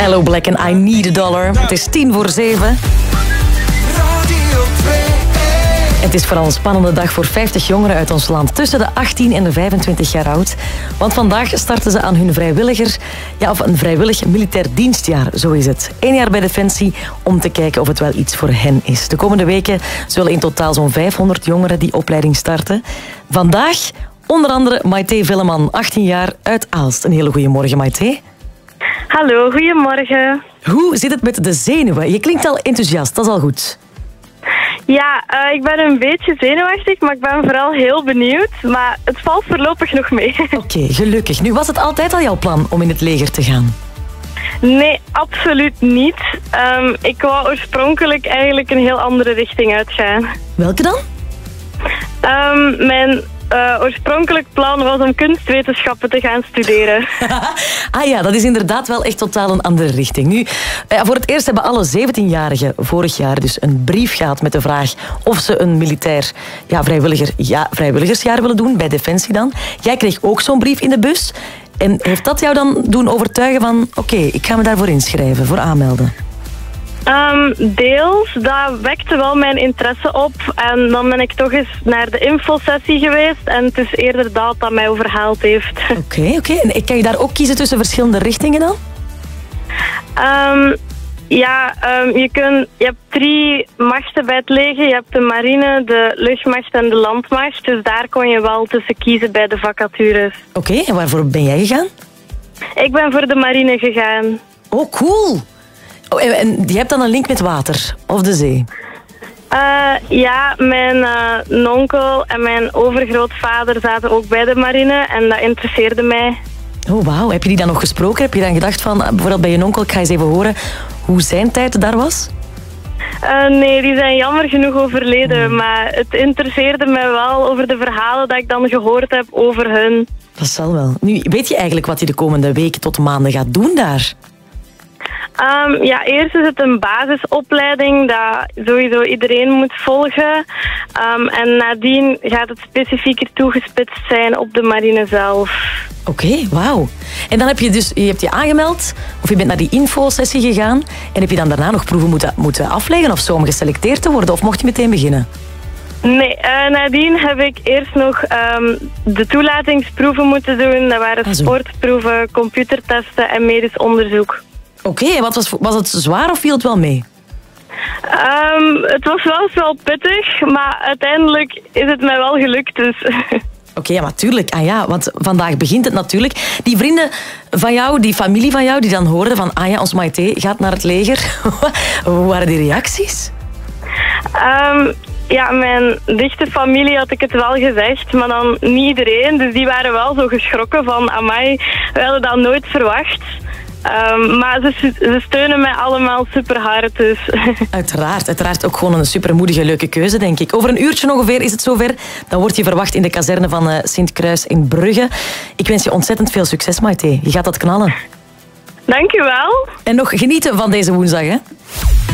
Hello Black en I Need a Dollar. Het is 7:10. Het is vooral een spannende dag voor 50 jongeren uit ons land. Tussen de 18 en de 25 jaar oud. Want vandaag starten ze aan hun een vrijwillig militair dienstjaar. Zo is het. 1 jaar bij Defensie om te kijken of het wel iets voor hen is. De komende weken zullen in totaal zo'n 500 jongeren die opleiding starten. Vandaag onder andere Maite Villeman, 18 jaar uit Aalst. Een hele goede morgen, Maite. Hallo, goedemorgen. Hoe zit het met de zenuwen? Je klinkt al enthousiast, dat is al goed. Ja, ik ben een beetje zenuwachtig, maar ik ben vooral heel benieuwd. Maar het valt voorlopig nog mee. Oké, gelukkig. Nu, was het altijd al jouw plan om in het leger te gaan? Nee, absoluut niet. Ik wou oorspronkelijk eigenlijk een heel andere richting uitgaan. Welke dan? Mijn oorspronkelijk plan was om kunstwetenschappen te gaan studeren. Ah ja, dat is inderdaad wel echt totaal een andere richting. Nu, voor het eerst hebben alle 17-jarigen vorig jaar dus een brief gehad met de vraag of ze een militair vrijwilligersjaar willen doen, bij Defensie dan. Jij kreeg ook zo'n brief in de bus. En heeft dat jou dan doen overtuigen van oké, ik ga me daarvoor inschrijven, voor aanmelden? Deels, dat wekte wel mijn interesse op. En dan ben ik toch eens naar de infosessie geweest. En het is eerder dat mij overhaald heeft. Oké. En kan je daar ook kiezen tussen verschillende richtingen dan? Je hebt 3 machten bij het leger. Je hebt de marine, de luchtmacht en de landmacht. Dus daar kon je wel tussen kiezen bij de vacatures. Oké, en waarvoor ben jij gegaan? Ik ben voor de marine gegaan. Oh, cool. Oh, en je hebt dan een link met water of de zee? Ja, mijn nonkel en mijn overgrootvader zaten ook bij de marine en dat interesseerde mij. Oh, wauw. Heb je die dan nog gesproken? Heb je dan gedacht van, bijvoorbeeld bij je nonkel, ik ga eens even horen hoe zijn tijd daar was? Nee, die zijn jammer genoeg overleden, maar het interesseerde mij wel over de verhalen dat ik dan gehoord heb over hun. Dat zal wel. Nu, weet je eigenlijk wat je de komende weken tot maanden gaat doen daar? Eerst is het een basisopleiding dat sowieso iedereen moet volgen. En nadien gaat het specifieker toegespitst zijn op de marine zelf. Oké, wauw. En dan heb je hebt je aangemeld, of je bent naar die infosessie gegaan. En heb je dan daarna nog proeven moeten afleggen of zo om geselecteerd te worden? Of mocht je meteen beginnen? Nee, nadien heb ik eerst nog de toelatingsproeven moeten doen. Dat waren sportproeven, computertesten en medisch onderzoek. Oké, en was het zwaar of viel het wel mee? Het was wel pittig, maar uiteindelijk is het mij wel gelukt. Dus. Oké, ja, natuurlijk. Ah ja, want vandaag begint het natuurlijk. Die vrienden van jou, die familie van jou, die dan hoorden van ah ja, ons Maite gaat naar het leger. Hoe waren die reacties? Mijn dichte familie had ik het wel gezegd, maar dan niet iedereen. Dus die waren wel zo geschrokken van amai, we hadden dat nooit verwacht. Maar ze steunen mij allemaal super hard. Dus. Uiteraard ook gewoon een supermoedige, leuke keuze, denk ik. Over een uurtje ongeveer is het zover. Dan word je verwacht in de kazerne van Sint-Kruis in Brugge. Ik wens je ontzettend veel succes, Maite. Je gaat dat knallen. Dank je wel. En nog genieten van deze woensdag, hè?